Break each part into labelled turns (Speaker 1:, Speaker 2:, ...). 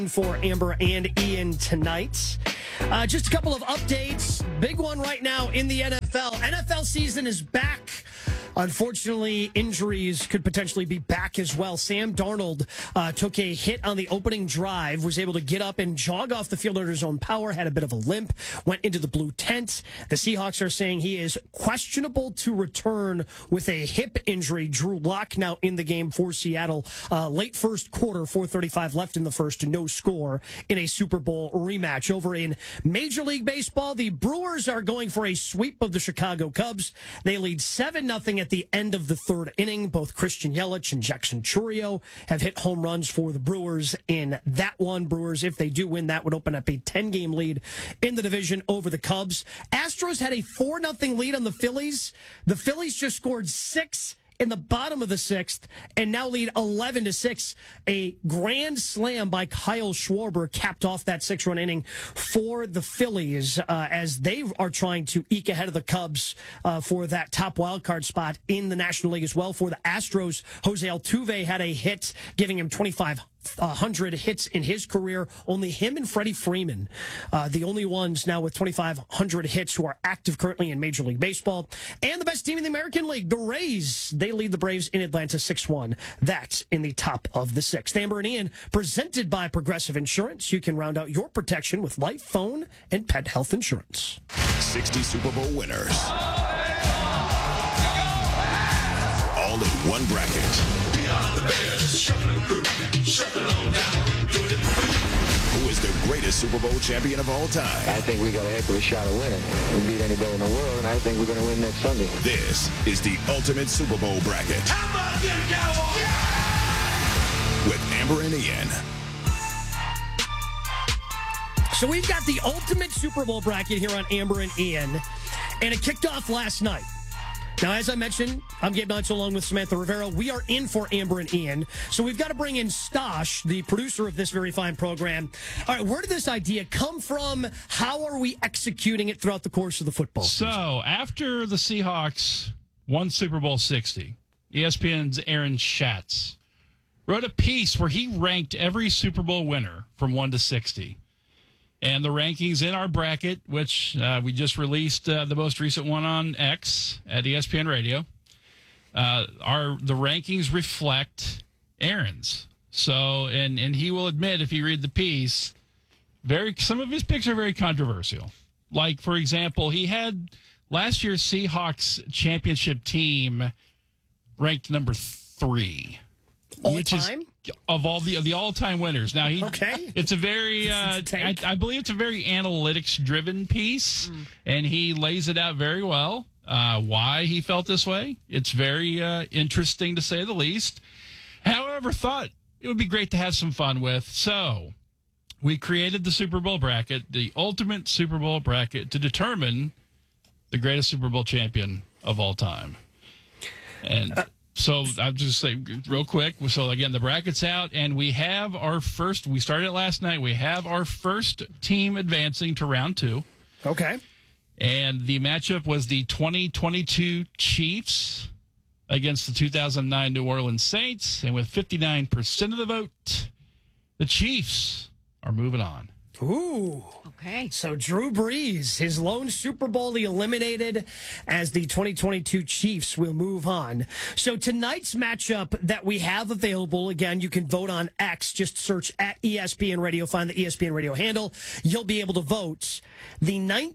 Speaker 1: For Amber and Ian tonight. Just a couple of updates. Big one right now in the NFL. NFL season is back. Unfortunately, injuries could potentially be back as well. Sam Darnold took a hit on the opening drive, was able to get up and jog off the field under his own power, had a bit of a limp, went into the blue tent. The Seahawks are saying he is questionable to return with a hip injury. Drew Lock now in the game for Seattle. Late first quarter, 4:35 left in the first, no score in a Super Bowl rematch. Over in Major League Baseball, the Brewers are going for a sweep of the Chicago Cubs. They lead 7-0 at the end of the third inning. Both Christian Yelich and Jackson Chourio have hit home runs for the Brewers in that one. Brewers, if they do win, that would open up a 10-game lead in the division over the Cubs. Astros had a 4-0 lead on the Phillies. The Phillies just scored 6 in the bottom of the sixth and now lead 11-6. A grand slam by Kyle Schwarber capped off that 6-run inning for the Phillies as they are trying to eke ahead of the Cubs for that top wild card spot in the National League as well. For the Astros, Jose Altuve had a hit, giving him 2,500 hits in his career. Only him and Freddie Freeman, the only ones now with 2,500 hits who are active currently in Major League Baseball. And the best team in the American League, the Rays. They lead the Braves in Atlanta 6-1. That's in the top of the sixth. Amber and Ian, presented by Progressive Insurance. You can round out your protection with life, phone, and pet health insurance.
Speaker 2: 60 Super Bowl winners. All in one bracket. Who is the greatest Super Bowl champion of all time?
Speaker 3: I think we got a heck of a shot of winning. We beat anybody in the world, and I think we're going to win next Sunday.
Speaker 2: This is the ultimate Super Bowl bracket.
Speaker 4: How about them Cowboys?
Speaker 2: With Amber and Ian.
Speaker 1: So we've got the ultimate Super Bowl bracket here on Amber and Ian, and it kicked off last night. Now, as I mentioned, I'm Gabe Nunts along with Samantha Rivera. We are in for Amber and Ian. So we've got to bring in Stosh, the producer of this very fine program. All right, where did this idea come from? How are we executing it throughout the course of the football season?
Speaker 5: So, after the Seahawks won Super Bowl 60, ESPN's Aaron Schatz wrote a piece where he ranked every Super Bowl winner from 1 to 60. And the rankings in our bracket, which we just released the most recent one on X at ESPN Radio, the rankings reflect Aaron's. So, and he will admit, if you read the piece, some of his picks are very controversial. Like, for example, he had last year's Seahawks championship team ranked number 3.
Speaker 1: All time?
Speaker 5: Of all the all-time winners. Now,
Speaker 1: okay.
Speaker 5: It's a very, I believe it's a very analytics-driven piece, and he lays it out very well, why he felt this way. It's very interesting, to say the least. However, thought it would be great to have some fun with. So, we created the Super Bowl bracket, the ultimate Super Bowl bracket, to determine the greatest Super Bowl champion of all time. And so I'll just say real quick. So again, the bracket's out, and we have our first. We started it last night. We have our first team advancing to round 2.
Speaker 1: Okay.
Speaker 5: And the matchup was the 2022 Chiefs against the 2009 New Orleans Saints, and with 59% of the vote, the Chiefs are moving on.
Speaker 1: Ooh.
Speaker 6: Okay.
Speaker 1: So Drew Brees, his lone Super Bowl, he eliminated as the 2022 Chiefs will move on. So tonight's matchup that we have available, again, you can vote on X. Just search at ESPN Radio, find the ESPN Radio handle. You'll be able to vote. The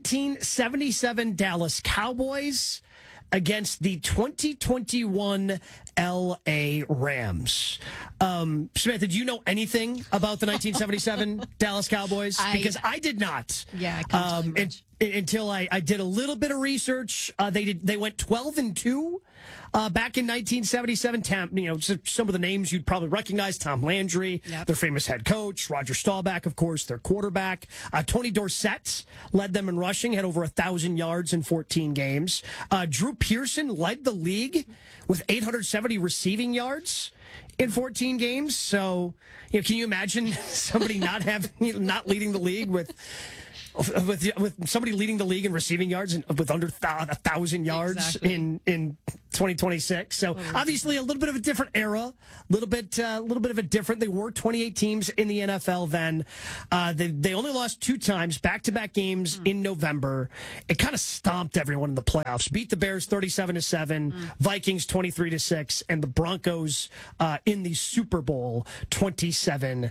Speaker 1: 1977 Dallas Cowboys against the 2021 L.A. Rams. Samantha, do you know anything about the 1977 Dallas Cowboys? Because I did not.
Speaker 6: Yeah, I can't
Speaker 1: until I did a little bit of research. They went 12-2 back in 1977. Some of the names you'd probably recognize: Tom Landry, their famous head coach; Roger Staubach, of course, their quarterback; Tony Dorsett led them in rushing, had over 1,000 yards in 14 games. Drew Pearson led the league with 870 receiving yards in 14 games. So, can you imagine somebody not leading the league with with somebody leading the league in receiving yards and with under 1,000 yards in 2026. So obviously a little bit of a different era, a little bit of a different. They were 28 teams in the NFL then. They only lost 2 times, back-to-back games in November. It kind of stomped everyone in the playoffs. Beat the Bears 37-7, Vikings 23-6, and the Broncos in the Super Bowl 27-10.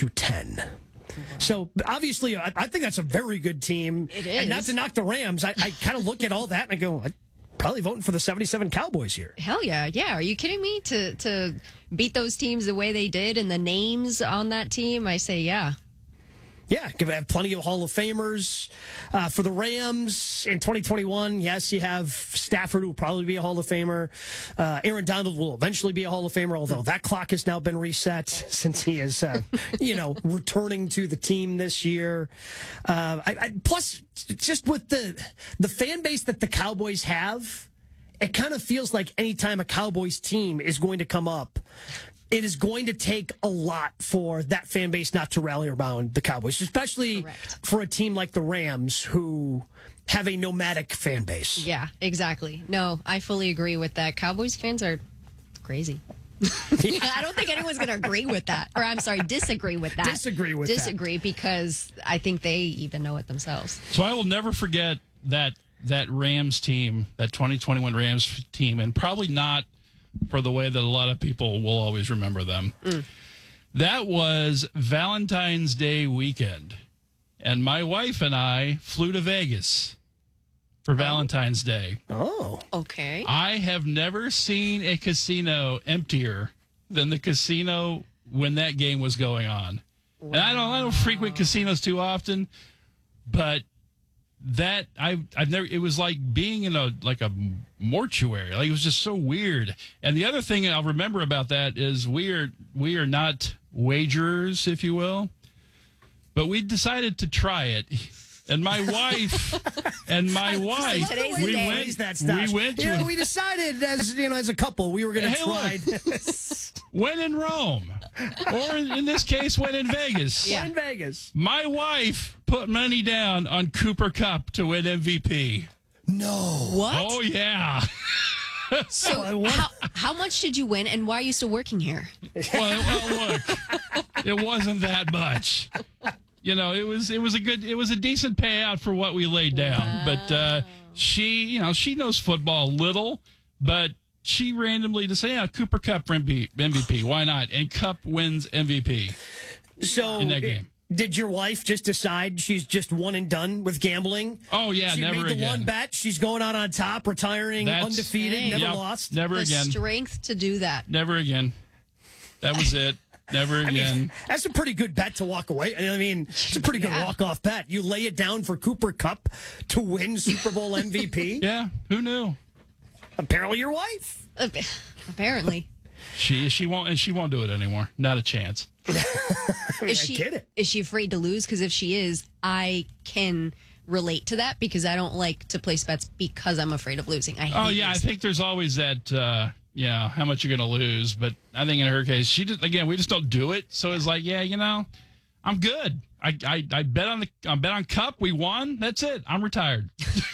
Speaker 1: So obviously, I think that's a very good team.
Speaker 4: It is.
Speaker 1: And not to knock the Rams, I kind of look at all that and I go, I'm probably voting for the 77 Cowboys here.
Speaker 4: Hell yeah. Yeah. Are you kidding me? To beat those teams the way they did and the names on that team, I say yeah.
Speaker 1: Yeah, have plenty of Hall of Famers. For the Rams in 2021, yes, you have Stafford, who will probably be a Hall of Famer. Aaron Donald will eventually be a Hall of Famer, although that clock has now been reset since he is, returning to the team this year. Plus, just with the fan base that the Cowboys have, it kind of feels like anytime a Cowboys team is going to come up, it is going to take a lot for that fan base not to rally around the Cowboys, especially for a team like the Rams, who have a nomadic fan base.
Speaker 4: Yeah, exactly. No, I fully agree with that. Cowboys fans are crazy. I don't think anyone's going to agree with that. Or I'm sorry, disagree with that. Disagree because I think they even know it themselves.
Speaker 5: So I will never forget that Rams team, that 2021 Rams team, and probably not for the way that a lot of people will always remember them. That was Valentine's Day weekend. And my wife and I flew to Vegas for Valentine's Day.
Speaker 1: Oh.
Speaker 4: Okay.
Speaker 5: I have never seen a casino emptier than the casino when that game was going on. Wow. And I don't frequent casinos too often, but that I've never, it was like being in a mortuary. Like, it was just so weird. And the other thing I'll remember about that is we are not wagerers, if you will, but we decided to try it. And my wife,
Speaker 1: we decided as a couple, we were going to try this.
Speaker 5: When in Rome, or in this case, when in Vegas.
Speaker 1: Yeah. When in Vegas.
Speaker 5: My wife put money down on Cooper Kupp to win MVP.
Speaker 1: No.
Speaker 4: What?
Speaker 5: Oh, yeah.
Speaker 4: So how much did you win, and why are you still working here?
Speaker 5: Well, look, it wasn't that much. You know, it was a decent payout for what we laid down. Wow. But she knows football a little, but she randomly just said, Cooper Kupp for MVP. Why not? And Kupp wins MVP.
Speaker 1: So
Speaker 5: in that game.
Speaker 1: Did your wife just decide she's just one and done with gambling?
Speaker 5: Oh, yeah, never again. She made the one
Speaker 1: bet. She's going out on top, retiring undefeated, never lost.
Speaker 5: Never again.
Speaker 4: The strength to do that.
Speaker 5: Never again. That was it. Never again.
Speaker 1: Mean, that's a pretty good bet to walk away. I mean, it's a pretty good walk-off bet. You lay it down for Cooper Kupp to win Super Bowl MVP?
Speaker 5: Yeah, who knew?
Speaker 1: Apparently your wife.
Speaker 4: Apparently.
Speaker 5: She won't do it anymore. Not a chance.
Speaker 4: Is she afraid to lose? Because if she is, I can relate to that because I don't like to place bets because I'm afraid of losing. I
Speaker 5: think there's always that how much you're going to lose. But I think in her case, we just don't do it. So it's like, I'm good. I bet on Kupp. We won. That's it. I'm retired.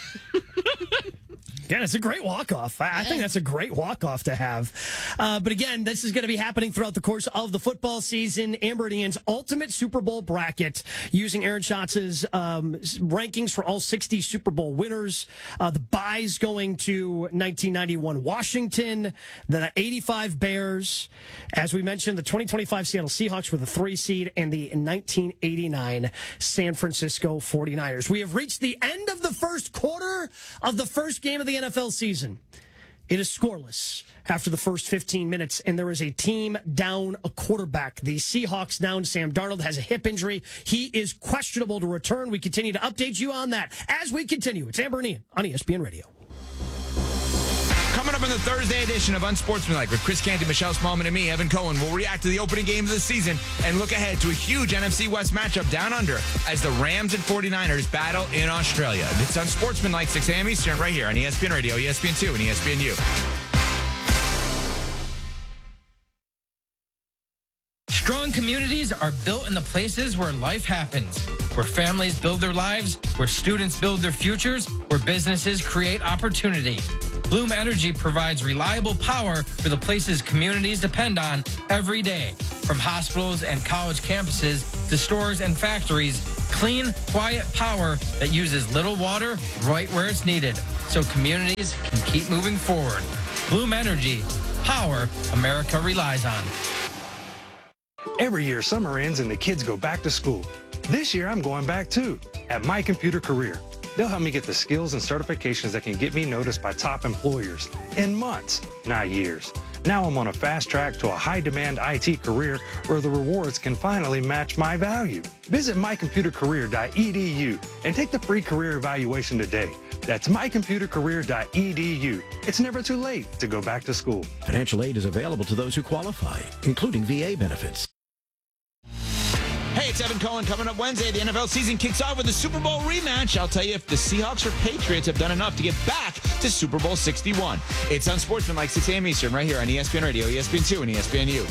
Speaker 1: Yeah, it's a great walk-off. I think that's a great walk-off to have. But again, this is going to be happening throughout the course of the football season. Amber and Ian's ultimate Super Bowl bracket using Aaron Schatz's rankings for all 60 Super Bowl winners. The buys going to 1991 Washington, the 85 Bears. As we mentioned, the 2025 Seattle Seahawks were the 3 seed, and the 1989 San Francisco 49ers. We have reached the end of the first quarter of the first game of the NFL season. It is scoreless after the first 15 minutes, and there is a team down a quarterback. The Seahawks down. Sam Darnold has a hip injury. He is questionable to return. We continue to update you on that as we continue. It's Amber and Ian on ESPN Radio.
Speaker 6: Coming up in the Thursday edition of Unsportsmanlike with Chris Canty, Michelle Smallman, and me, Evan Cohen, we'll react to the opening game of the season and look ahead to a huge NFC West matchup down under as the Rams and 49ers battle in Australia. It's Unsportsmanlike, 6 a.m. Eastern, right here on ESPN Radio, ESPN2, and ESPNU.
Speaker 7: Strong communities are built in the places where life happens. where families build their lives, where students build their futures, where businesses create opportunity. Bloom Energy provides reliable power for the places communities depend on every day. From hospitals and college campuses to stores and factories, clean, quiet power that uses little water right where it's needed, so communities can keep moving forward. Bloom Energy, power America relies on.
Speaker 8: Every year, summer ends and the kids go back to school. This year, I'm going back too, at My Computer Career. They'll help me get the skills and certifications that can get me noticed by top employers in months, not years. Now I'm on a fast track to a high-demand IT career where the rewards can finally match my value. Visit mycomputercareer.edu and take the free career evaluation today. That's mycomputercareer.edu. It's never too late to go back to school.
Speaker 9: Financial aid is available to those who qualify, including VA benefits.
Speaker 6: Hey, it's Evan Cohen. Coming up Wednesday, the NFL season kicks off with the Super Bowl rematch. I'll tell you if the Seahawks or Patriots have done enough to get back to Super Bowl 61. It's Unsportsmanlike, 6 a.m. Eastern, right here on ESPN Radio, ESPN2, and ESPNU.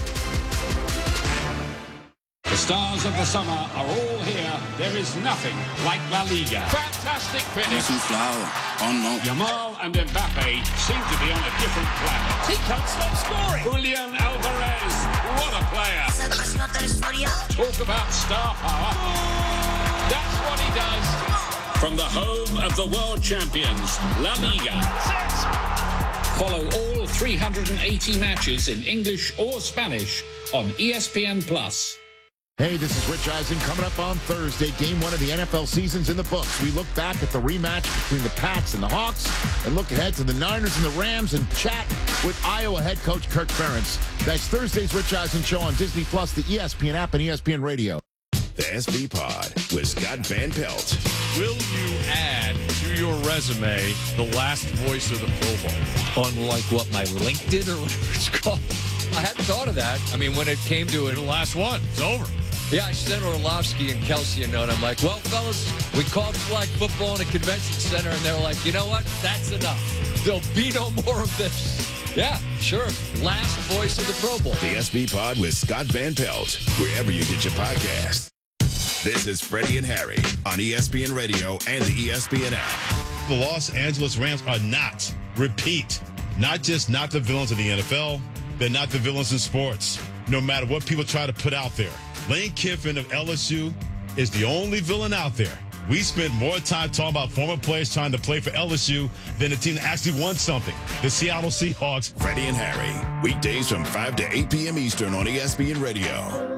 Speaker 10: The stars of the summer are all here. There is nothing like La Liga. Fantastic finish. Yamal and Mbappe seem to be on a different planet. He can't stop scoring. Julian Alvarez, what a player. Talk about star power. That's what he does. From the home of the world champions, La Liga. Follow all 380 matches in English or Spanish on ESPN+.
Speaker 11: Hey, this is Rich Eisen. Coming up on Thursday, game 1 of the NFL season's in the books. We look back at the rematch between the Pats and the Hawks and look ahead to the Niners and the Rams and chat with Iowa head coach Kirk Ferentz. That's Thursday's Rich Eisen Show on Disney+, the ESPN app, and ESPN Radio.
Speaker 2: The SV Pod with Scott Van Pelt.
Speaker 12: Will you add to your resume the last voice of the Pro Bowl?
Speaker 13: Unlike what my link did or whatever it's called. I hadn't thought of that. I mean, when it came to it.
Speaker 12: The last one. It's over.
Speaker 13: Yeah, I sent Orlovsky and Kelsey a note. I'm like, well, fellas, we called flag football in a convention center, and they're like, you know what? That's enough. There'll be no more of this. Yeah, sure. Last voice of the Pro Bowl.
Speaker 2: The SV Pod with Scott Van Pelt, wherever you get your podcast. This is Freddie and Harry on ESPN Radio and the ESPN app.
Speaker 14: The Los Angeles Rams are not, repeat, not just not the villains of the NFL, they're not the villains in sports, no matter what people try to put out there. Lane Kiffin of LSU is the only villain out there. We spent more time talking about former players trying to play for LSU than the team that actually won something, the Seattle Seahawks.
Speaker 2: Freddie and Harry, weekdays from 5 to 8 p.m. Eastern on ESPN Radio.